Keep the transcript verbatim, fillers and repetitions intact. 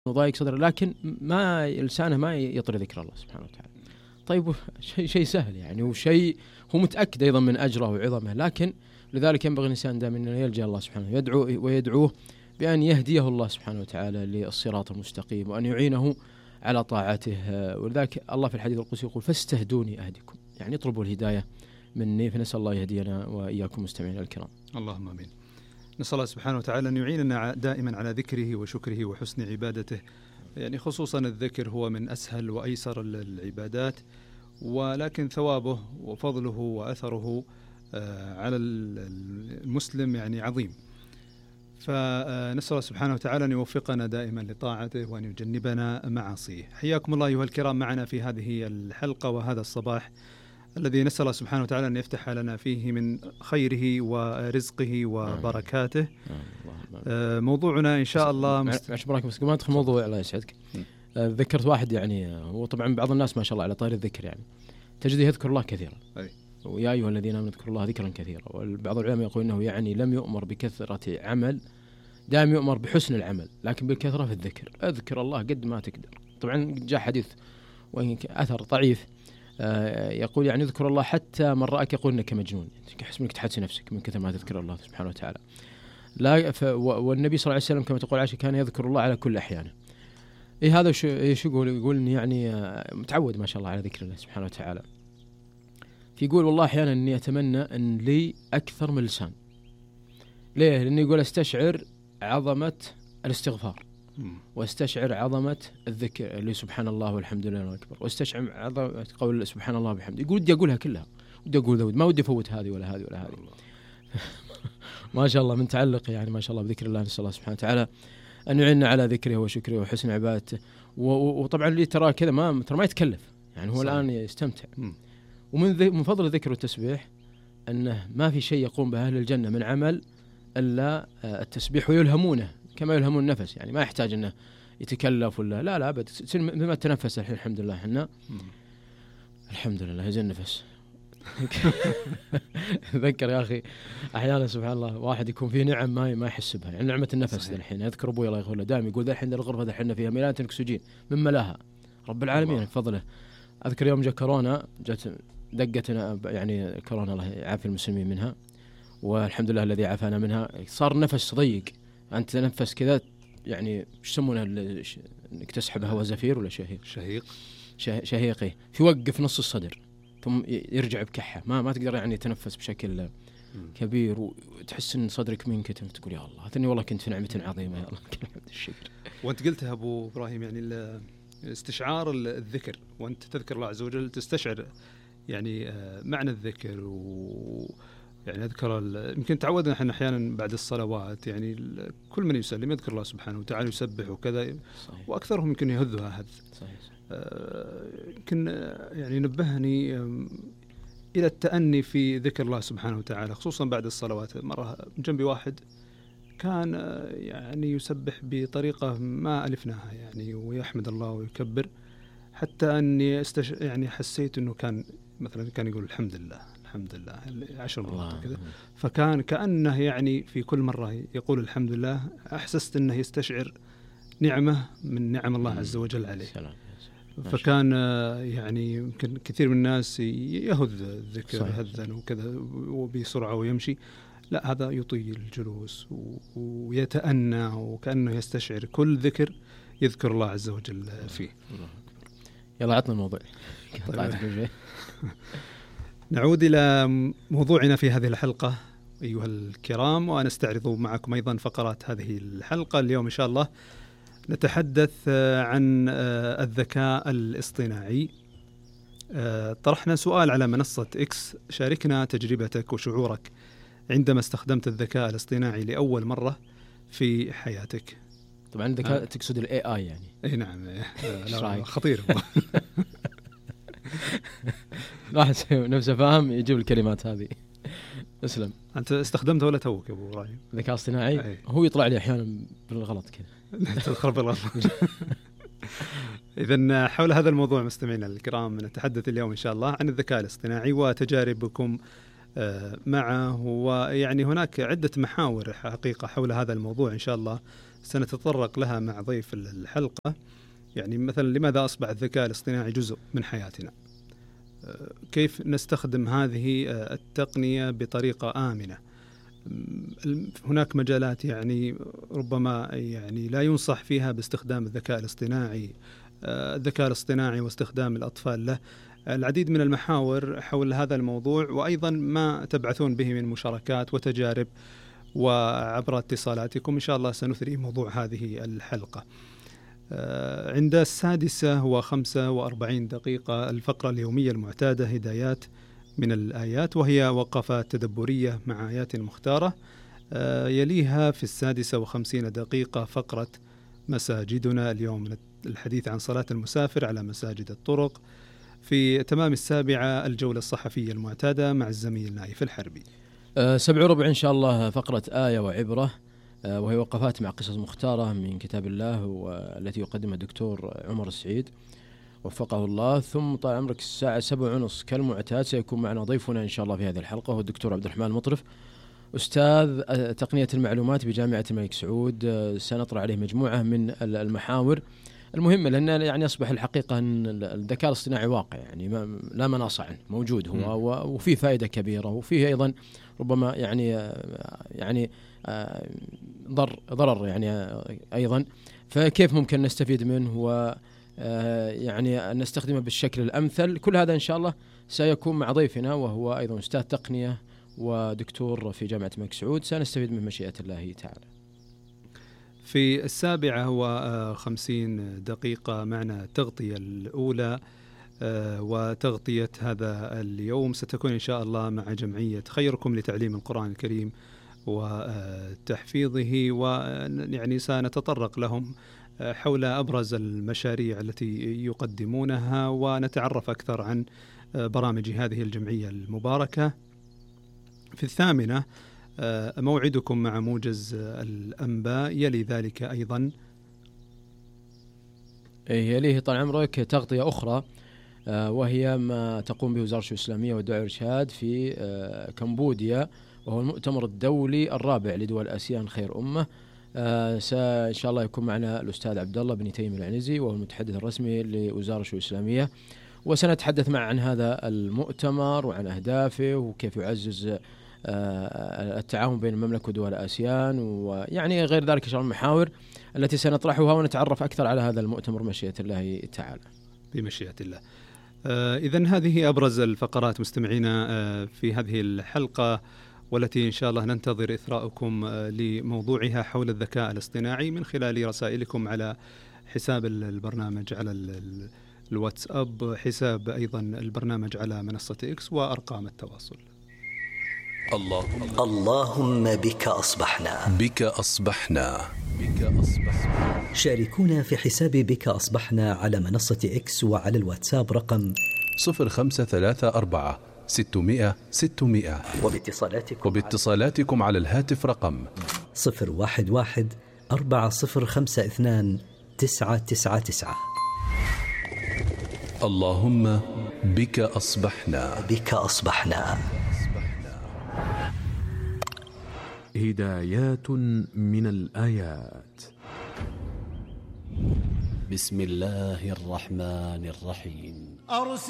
وضايق صدره، لكن ما لسانه ما يطري ذكر الله سبحانه وتعالى. طيب شيء شيء سهل يعني، وشيء هو متأكد أيضا من أجره وعظمه، لكن لذلك ينبغي الإنسان دائما أن يلجأ الله سبحانه يدعو ويدعوه بأن يهديه الله سبحانه وتعالى للصراط المستقيم، وأن يعينه على طاعته. ولذلك الله في الحديث القدسي يقول فاستهدوني أهدكم، يعني اطلبوا الهداية مني، فنسأل الله يهدينا وإياكم مستمعين الكرام. اللهم آمين. نسأل الله سبحانه وتعالى أن يعيننا دائما على ذكره وشكره وحسن عبادته، يعني خصوصا الذكر هو من أسهل وأيسر العبادات، ولكن ثوابه وفضله وأثره على المسلم يعني عظيم. فنسأل الله سبحانه وتعالى أن يوفقنا دائما لطاعته وأن يجنبنا معاصيه. حياكم الله أيها الكرام معنا في هذه الحلقة وهذا الصباح الذي نسأل الله سبحانه وتعالى أن يفتح لنا فيه من خيره ورزقه وبركاته. موضوعنا إن شاء الله مست... معك بس ما أدخل موضوع الله يسعدك. ذكرت واحد يعني، هو طبعا بعض الناس ما شاء الله على طاري الذكر يعني تجد يذكر الله كثيرا، ويا أيها الذين آمنوا اذكروا الله ذكرا كثيرا. وبعض العلماء يقول إنه يعني لم يؤمر بكثرة عمل، دائما يؤمر بحسن العمل لكن بالكثرة في الذكر. اذكر الله قد ما تقدر. طبعا جاء حديث وإن أثر ضعيف يقول يعني اذكر الله حتى من رأك يقول إنك مجنون، تحس إنك تحدث نفسك من كثر ما تذكر الله سبحانه وتعالى. لا ف... والنبي صلى الله عليه وسلم كما تقول عائشة كان يذكر الله على كل أحيانه. إيه هذا شو إيش يقول؟ يقول إني يعني متعود ما شاء الله على ذكر الله سبحانه وتعالى. يقول والله أحيانا إني أتمنى أن لي أكثر من لسان. ليه؟ لأنه يقول استشعر عظمة الاستغفار، واستشعر عظمة الذكر اللي سبحان الله والحمد لله والله أكبر، واستشعر عظمة قول سبحان الله وبحمده. يقول ودي أقولها كلها، ودي أقول ذود، ما ودي أفوت هذه ولا هذه ولا هذه. ما شاء الله من تعلق يعني ما شاء الله بذكر الله. نسأل الله سبحانه وتعالى أن يعيننا على ذكره وشكره وحسن عبادته. وطبعا اللي ترى كذا ما ترى ما يتكلف يعني، هو صحيح. الآن يستمتع. م. ومن من فضل الذكر والتسبيح أنه ما في شيء يقوم به أهل الجنة من عمل إلا التسبيح، ويلهمونه كما يلهمون النفس، يعني ما يحتاج أنه يتكلف ولا لا لا أبد. بما تنفس الحين الحمد لله احنا الحمد لله يزن نفس. ذكر يا أخي أحيانا سبحان الله واحد يكون فيه نعم ما ما يحس بها، يعني نعمة النفس الحين. يذكر أبوي الله يغفر له دائما يقول ذا الحين الغرفة ذا الحين فيها مليان أكسجين من ملاها رب العالمين بفضله. أذكر يوم جاء كورونا جت دقتنا يعني كورونا الله يعافي المسلمين منها، والحمد لله الذي عافانا منها. صار نفس ضيق، أنت تنفس كذا يعني ايش يسمونه انك تسحب هواء زفير ولا شهيق شهيق شهيقي يوقف نص الصدر ثم يرجع بكحة، ما ما تقدر يعني تنفس بشكل كبير، وتحس ان صدرك منكتم، تقول يا الله هذني والله كنت في نعمة عظيمة يا الله الحمد الشكر. وانت قلتها ابو ابراهيم يعني استشعار الذكر، وانت تذكر الله عز وجل تستشعر يعني معنى الذكر. و يعني أذكر يمكن تعودنا احنا أحيانا بعد الصلوات يعني كل من يسلم يذكر الله سبحانه وتعالى يسبح وكذا، وأكثرهم يمكن يهذها هذ. يمكن آه يعني نبهني آه إلى التأني في ذكر الله سبحانه وتعالى خصوصا بعد الصلوات. مرة من جنبي واحد كان آه يعني يسبح بطريقة ما ألفناها يعني، ويحمد الله ويكبر، حتى أني استش يعني حسيت أنه كان مثلا كان يقول الحمد لله الحمد لله عشر مرات كذا، فكان كأنه يعني في كل مرة يقول الحمد لله أحسست أنه يستشعر نعمة من نعم الله عز وجل عليه. فكان يعني يمكن كثير من الناس يهذ الذكر هذا وكذا وبسرعة ويمشي، لا هذا يطيل الجلوس ويتأنى وكأنه يستشعر كل ذكر يذكر الله عز وجل فيه. يلا عطنا الموضوع. طيب. نعود إلى موضوعنا في هذه الحلقة أيها الكرام، ونستعرض معكم أيضا فقرات هذه الحلقة. اليوم إن شاء الله نتحدث عن الذكاء الاصطناعي. طرحنا سؤال على منصة إكس، شاركنا تجربتك وشعورك عندما استخدمت الذكاء الاصطناعي لأول مرة في حياتك. طبعا الذكاء آه. تقصد ال إيه آي يعني؟ أي نعم. لا خطير. واحد نفسه فاهم يجيب الكلمات هذه. اسلم. أنت استخدمته ولا توك يا أبو إبراهيم؟ الذكاء الاصطناعي هو يطلع لي أحيانا بالغلط كذا. تدخل بالغلط. إذن حول هذا الموضوع مستمعينا الكرام نتحدث اليوم إن شاء الله عن الذكاء الاصطناعي وتجاربكم معه، ويعني هناك عدة محاور حقيقة حول هذا الموضوع إن شاء الله سنتطرق لها مع ضيف الحلقة. يعني مثلا لماذا أصبح الذكاء الاصطناعي جزء من حياتنا؟ كيف نستخدم هذه التقنية بطريقة آمنة؟ هناك مجالات يعني ربما يعني لا ينصح فيها باستخدام الذكاء الاصطناعي، الذكاء الاصطناعي واستخدام الأطفال له. العديد من المحاور حول هذا الموضوع، وأيضا ما تبعثون به من مشاركات وتجارب وعبر اتصالاتكم. إن شاء الله سنثري موضوع هذه الحلقة. عند السادسة وخمسة وأربعين دقيقة الفقرة اليومية المعتادة هدايات من الآيات، وهي وقفات تدبرية مع آيات مختارة. يليها في السادسة وخمسين دقيقة فقرة مساجدنا، اليوم الحديث عن صلاة المسافر على مساجد الطرق. في تمام السابعة الجولة الصحفية المعتادة مع الزميل نايف الحربي. أه سبع وربع إن شاء الله فقرة آية وعبرة، أه وهي وقفات مع قصص مختارة من كتاب الله والتي يقدمها الدكتور عمر السعيد وفقه الله. ثم طال عمرك الساعة سبع ونص كالمعتاد سيكون معنا ضيفنا إن شاء الله في هذه الحلقة، هو الدكتور عبد الرحمن المطرف، أستاذ تقنية المعلومات بجامعة الملك سعود. سنطرح عليه مجموعة من المحاور المهمة، لأن يعني أصبح الحقيقة أن الذكاء الاصطناعي واقع، يعني ما لا مناص عنه، موجود هو وفيه فائدة كبيرة، وفيه أيضا ربما يعني يعني ضر ضرر يعني أيضا. فكيف ممكن نستفيد منه و يعني نستخدمه بالشكل الأمثل؟ كل هذا إن شاء الله سيكون مع ضيفنا، وهو أيضا أستاذ تقنية ودكتور في جامعة الملك سعود، سنستفيد من مشيئة الله تعالى. في السابعة وخمسين دقيقة معنا التغطية الأولى، وتغطية هذا اليوم ستكون إن شاء الله مع جمعية خيركم لتعليم القرآن الكريم وتحفيظه، ويعني سنتطرق لهم حول أبرز المشاريع التي يقدمونها، ونتعرف أكثر عن برامج هذه الجمعية المباركة. في الثامنة موعدكم مع موجز الأنباء، يلي ذلك أيضا يليه طال عمرك تغطية أخرى، وهي ما تقوم به وزارة الشؤون الإسلامية والدعوة والإرشاد في كمبوديا، وهو المؤتمر الدولي الرابع لدول آسيان خير أمة. إن شاء الله يكون معنا الأستاذ عبد الله بن تيم العنزي، وهو المتحدث الرسمي لوزارة الشؤون الإسلامية، وسنتحدث معه عن هذا المؤتمر وعن أهدافه وكيف يعزز التعاون بين المملكة ودول آسيان، ويعني غير ذلك إن شاء الله المحاور التي سنطرحها ونتعرف أكثر على هذا المؤتمر مشيئة الله تعالى. بمشيئة الله. آه إذن هذه أبرز الفقرات مستمعينا آه في هذه الحلقة، والتي إن شاء الله ننتظر إثراءكم آه لموضوعها حول الذكاء الاصطناعي من خلال رسائلكم على حساب البرنامج على الواتساب، حساب أيضا البرنامج على منصة إكس، وأرقام التواصل. اللهم اللهم بك أصبحنا بك أصبحنا بك أصبحنا. شاركونا في حساب بك أصبحنا على منصة إكس وعلى الواتساب رقم صفر خمسة ثلاثة أربعة ستمائة ستمائة، وباتصالاتكم وباتصالاتكم على الهاتف رقم صفر واحد واحد أربعة صفر خمسة اثنان تسعة تسعة تسعة. اللهم بك أصبحنا بك أصبحنا. هدايات من الآيات. بسم الله الرحمن الرحيم.